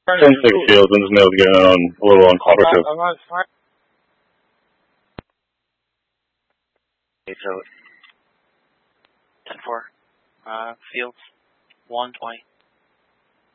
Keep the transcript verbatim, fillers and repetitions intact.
ten six Fields, and just nails getting on a little uncooperative. I'm on fire. Okay, so ten four, uh, Fields, one twenty.